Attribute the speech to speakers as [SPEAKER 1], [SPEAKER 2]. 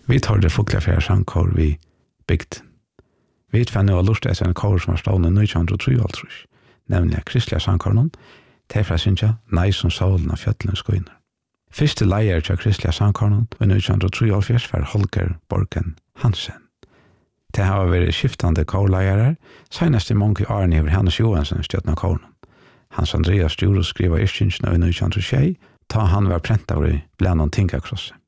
[SPEAKER 1] Vi tar det Fuglafjær sangkår vi bygd. Vi fann jo lust etter en kår som var stående 1903, nemlig kristelig sangkåren, tilfra synja nei som solen av fjøtlen skøyner. Første leier til kristelig sangkåren i 1903 var Holger Borgen Hansen. Det har vært skiftende kårleiere, senest i mange årene over Hannes Johansen støttende kåren. Hans Andreas Djuro skriver Irskjensene i 1906, ta han var prent av i blant noen tingakrosse.